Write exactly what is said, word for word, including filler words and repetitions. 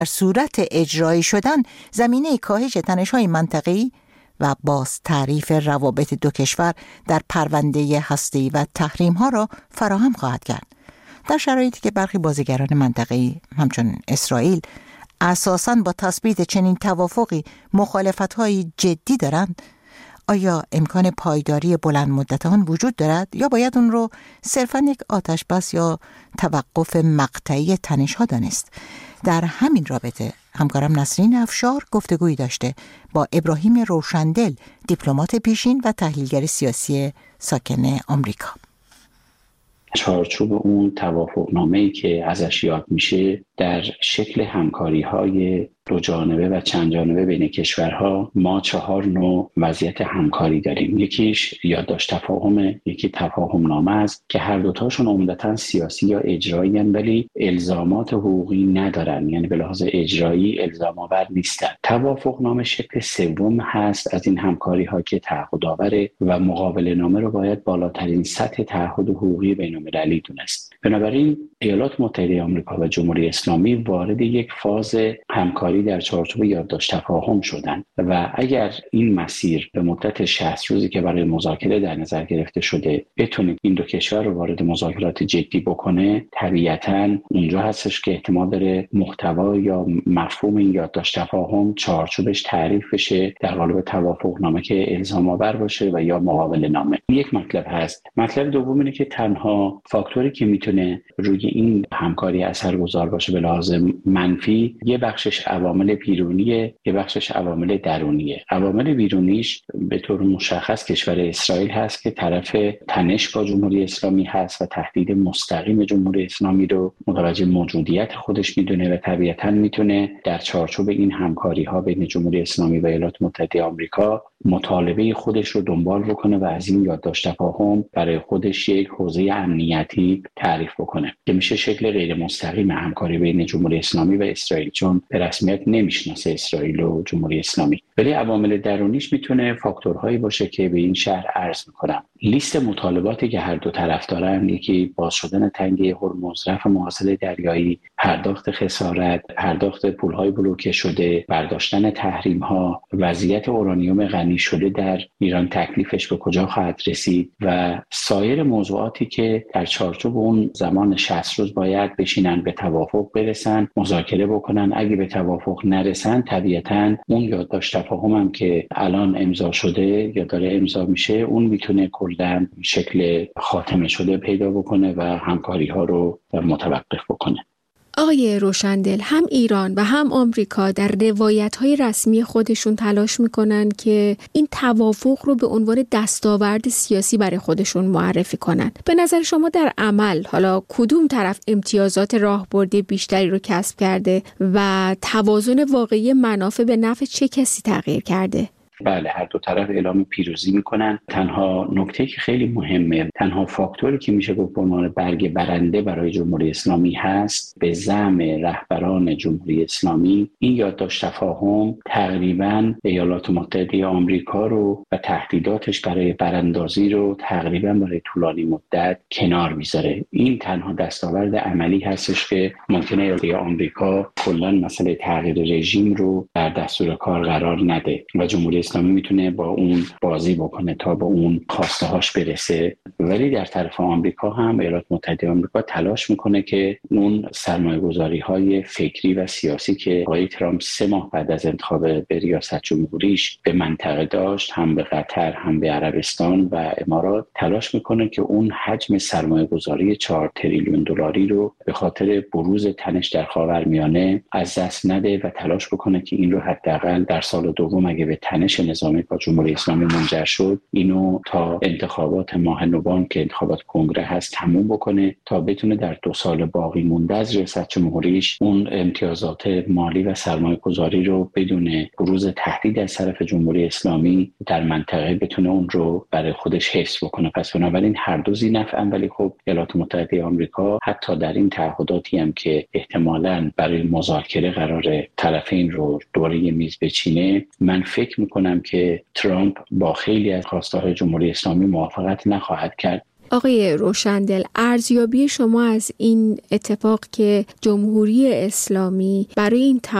در صورت اجرایی شدن زمینه کاهش تنش‌های منطقه‌ای و باز تعریف روابط دو کشور در پرونده هسته‌ای و تحریم‌ها را فراهم خواهد کرد. در شرایطی که برخی بازیگران منطقه‌ای همچون اسرائیل اساساً با تثبیت چنین توافقی مخالفت‌های جدی دارند، آیا امکان پایداری بلند مدت آن وجود دارد یا باید اون رو صرفاً یک آتش بس یا توقف مقطعی تنش‌ها دانست؟ در همین رابطه همکارم نسرین افشار گفتگویی داشته با ابراهیم روشندل، دیپلمات پیشین و تحلیلگر سیاسی ساکن آمریکا. چارچوب اون توافقنامه‌ای که ازش یاد میشه در شکل همکاری‌های دو جانبه و چند جانبه بین کشورها ما چهار نوع وضعیت همکاری داریم. یکیش یادداشت تفاهمه، یکی تفاهم نامه است که هر دوتاشون عمدتاً سیاسی یا اجرایی هستند ولی الزامات حقوقی ندارن، یعنی به لحاظ اجرایی الزام آور نیستن. توافق نامه شکل سوم هست از این همکاری ها که تعهدآور و مقابله نامه رو باید بالاترین سطح تعهد حقوقی بین‌المللی دونست. بنابراین ایالات متحده آمریکا و جمهوری اسلامی وارد یک فاز همکاری در چارچوب یادداشت تفاهم شدند و اگر این مسیر به مدت شصت روزی که برای مذاکره در نظر گرفته شده بتونه این دو کشور رو وارد مذاکرات جدی بکنه، طبیعتاً اونجا هستش که احتمال داره محتوا یا مفهوم این یادداشت تفاهم چارچوبش تعریف بشه در قالب توافقنامه که الزام آور باشه و یا مقابله نامه. یک مطلب هست. مطلب دوم اینه که تنها فاکتوری که میتونه روی این همکاری اثرگذار باشه به لحاظ منفی یه بخشش عوامل بیرونیه، یه بخشش عوامل درونیه. عوامل بیرونیش به طور مشخص کشور اسرائیل هست که طرف تنش با جمهوری اسلامی هست و تهدید مستقیم جمهوری اسلامی رو متوجه موجودیت خودش میدونه و طبیعتاً میتونه در چارچوب این همکاری ها بین جمهوری اسلامی و ایالات متحده آمریکا مطالبه خودش رو دنبال بکنه و از این یادداشت تفاهم برای خودش یک حوزه امنیتی تعریف بکنه که میشه شکل غیر مستقیم همکاری بین جمهوری اسلامی و اسرائیل، چون به رسمیت نمیشناسه اسرائیل و جمهوری اسلامی. ولی عوامل درونیش میتونه فاکتورهایی باشه که به این شهر عرض میکنم. لیست مطالباتی که هر دو طرف دارن، یکی باز شدن تنگه هرمز، رفع محاصره دریایی، پرداخت خسارت، پرداخت پولهای بلوکه شده، برداشتن تحریم‌ها، وضعیت اورانیوم غنی شده در ایران تکلیفش به کجا خواهد رسید و سایر موضوعاتی که در چارچوب اون زمان شصت روز باید بشینن به توافق برسن، مذاکره بکنن. اگه به توافق نرسن طبیعتاً اون یادداشت تفاهم هم که الان امضا شده یا داره امضا میشه اون میتونه کلاً شکل خاتمه شده پیدا بکنه و همکاری ها رو متوقف بکنه. آقای روشندل، هم ایران و هم آمریکا در روایت‌های رسمی خودشون تلاش میکنن که این توافق رو به عنوان دستاورد سیاسی برای خودشون معرفی کنن. به نظر شما در عمل حالا کدوم طرف امتیازات راهبردی بیشتری رو کسب کرده و توازن واقعی منافع به نفع چه کسی تغییر کرده؟ بله، هر دو طرف اعلام پیروزی میکنن. تنها نکته که خیلی مهمه، تنها فاکتوری که میشه گفت به عنوان برگ برنده برای جمهوری اسلامی هست، به زعم رهبران جمهوری اسلامی این یادداشت تفاهم تقریباً ایالات متحده آمریکا رو و تهدیداتش برای براندازی رو تقریباً برای طولانی مدت کنار میذاره. این تنها دستاورد عملی هستش که ممکنه ایالات آمریکا کلاً مسئله تغییر رژیم رو در دستور کار قرار نده و جمهوری اسلامی میتونه با اون بازی بکنه تا با اون خواسته هاش برسه. ولی در طرف آمریکا هم ایالات متحده آمریکا تلاش میکنه که اون سرمایه‌گذاری های فکری و سیاسی که آقای ترامپ سه ماه بعد از انتخاب به ریاست جمهوریش به منطقه داشت، هم به قطر هم به عربستان و امارات، تلاش میکنه که اون حجم سرمایه‌گذاری چهار تریلیون دلاری رو به خاطر بروز تنش در خاورمیانه از دست نده و تلاش بکنه که این رو حداقل در سال دوم اگه به تنش نظامی با جمهوری اسلامی منجر شد اینو تا انتخابات ماه نوامبر که انتخابات کنگره هست تموم بکنه تا بتونه در دو سال باقی مونده از ریاست جمهوریش اون امتیازات مالی و سرمایه‌گذاری رو بدون بروز تهدید از طرف جمهوری اسلامی در منطقه بتونه اون رو برای خودش حفظ بکنه. پس بنابراین هر دو ذی‌نفعن، ولی خب ایالات متحده آمریکا حتی در این تعهداتی هم که احتمالاً برای مذاکره قراره طرفین رو دوره میز بچینه، من فکر میکنم که ترامپ با خیلی از خواسته‌های جمهوری اسلامی موافقت نخواهد کرد. آقای روشندل، ارزیابی شما از این اتفاق که جمهوری اسلامی برای این